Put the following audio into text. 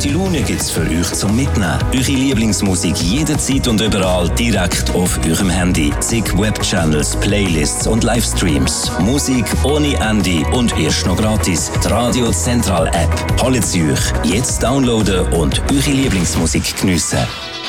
Gute Laune gibt's für euch zum Mitnehmen. Eure Lieblingsmusik jederzeit und überall direkt auf eurem Handy. Zig Webchannels, Playlists und Livestreams. Musik ohne Ende und erst noch gratis. Die Radio Central App. Holt sie euch jetzt downloaden und eure Lieblingsmusik geniessen.